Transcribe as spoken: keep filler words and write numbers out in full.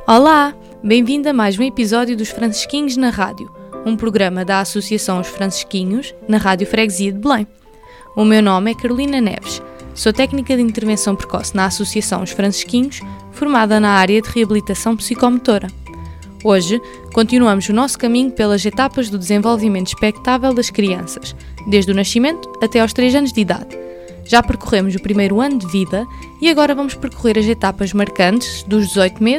Olá! Bem-vindo a mais um episódio dos Francisquinhos na Rádio, um programa da Associação Os Francisquinhos na Rádio Freguesia de Belém. O meu nome é Carolina Neves, sou técnica de intervenção precoce na Associação Os Francisquinhos, formada na área de reabilitação psicomotora. Hoje, continuamos o nosso caminho pelas etapas do desenvolvimento expectável das crianças, desde o nascimento até aos três anos de idade. Já percorremos o primeiro ano de vida e agora vamos percorrer as etapas marcantes dos dezoito meses